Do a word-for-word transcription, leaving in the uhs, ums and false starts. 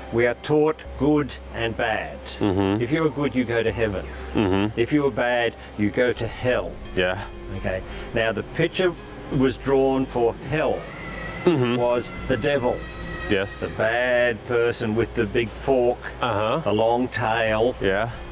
we are taught good and bad. Mm-hmm. If you are good, you go to heaven. Mm-hmm. If you are bad, you go to hell. Yeah. Okay. Now the picture was drawn for hell. Mm-hmm. Was the devil, Yes. the bad person with the big fork, Uh-huh. the long tail, Yeah.